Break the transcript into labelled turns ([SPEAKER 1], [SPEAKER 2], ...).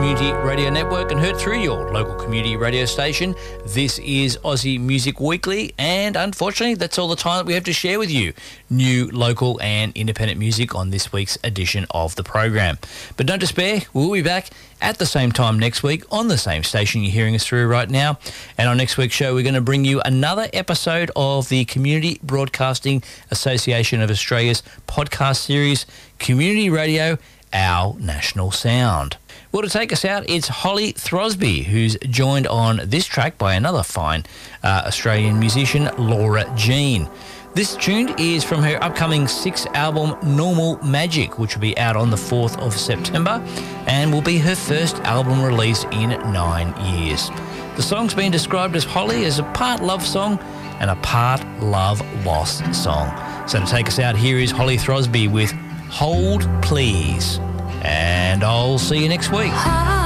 [SPEAKER 1] Community Radio Network and heard through your local community radio station. This is Aussie Music Weekly, and unfortunately that's all the time that we have to share with you. New, local and independent music on this week's edition of the program. But don't despair, we'll be back at the same time next week on the same station you're hearing us through right now. And on next week's show, we're going to bring you another episode of the Community Broadcasting Association of Australia's podcast series, Community Radio, Our National Sound. Well, to take us out, it's Holly Throsby, who's joined on this track by another fine Australian musician, Laura Jean. This tune is from her upcoming 6th album, Normal Magic, which will be out on the 4th of September and will be her first album release in 9 years. The song's been described as Holly as a part love song and a part love loss song. So to take us out, here is Holly Throsby with Hold Please. And I'll see you next week.